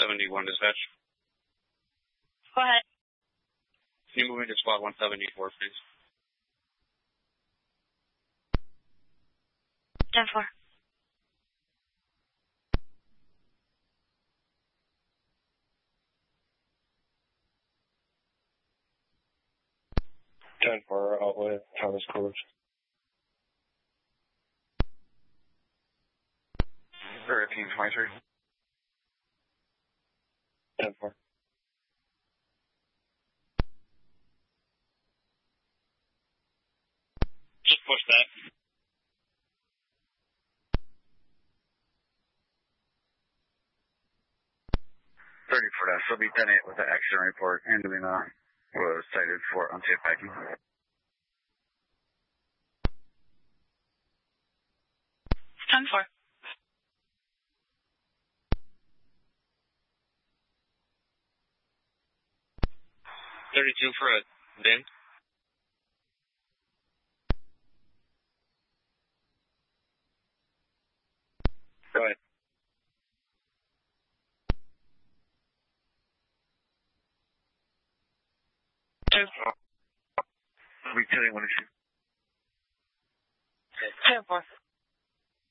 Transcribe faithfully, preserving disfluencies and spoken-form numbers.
seventy-one dispatch. Go ahead. Can you move into squad one seventy-four, please? ten four. ten four, outlet, Thomas Coach. thirteen twenty-three. ten four. Just push that. thirty-four, that's will be ten eight with the accident report. Angelina was cited for unsafe packing. ten four. thirty-two for a din. Go ahead. Two. We tell you when it's ten four.